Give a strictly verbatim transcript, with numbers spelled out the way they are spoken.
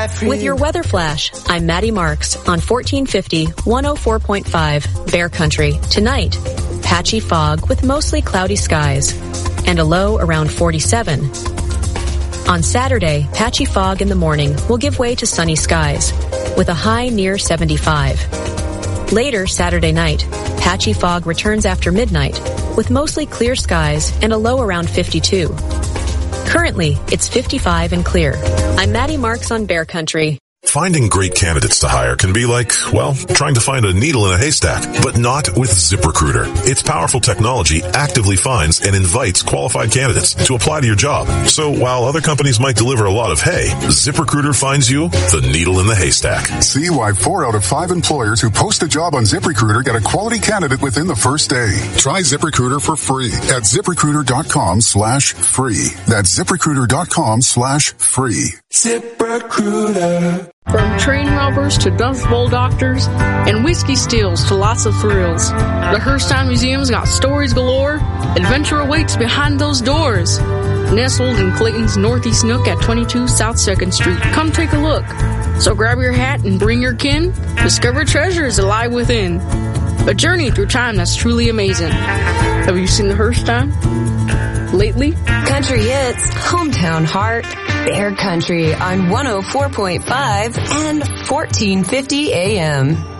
With your weather flash, I'm Maddie Marks on fourteen fifty, one oh four point five Bear Country. Tonight, patchy fog with mostly cloudy skies and a low around forty-seven. On Saturday, patchy fog in the morning will give way to sunny skies with a high near seventy-five. Later Saturday night, patchy fog returns after midnight with mostly clear skies and a low around fifty-two. Currently, it's fifty-five and clear. I'm Maddie Marks on Bear Country. Finding great candidates to hire can be like, well, trying to find a needle in a haystack, but not with ZipRecruiter. Its powerful technology actively finds and invites qualified candidates to apply to your job. So while other companies might deliver a lot of hay, ZipRecruiter finds you the needle in the haystack. See why four out of five employers who post a job on ZipRecruiter get a quality candidate within the first day. Try ZipRecruiter for free at ZipRecruiter.com slash free. That's ZipRecruiter.com slash free. ZipRecruiter. From train robbers to Dust Bowl doctors and whiskey steals to lots of thrills, the Hearst-Town Museum's got stories galore. Adventure awaits behind those doors. Nestled in Clayton's Northeast Nook at twenty-two South second Street. Come take a look. So grab your hat and bring your kin. Discover treasures that lie within. A journey through time that's truly amazing. Have you seen the Hearst-Town lately? Country hits, hometown heart, Bear Country on one oh four point five and fourteen fifty A M.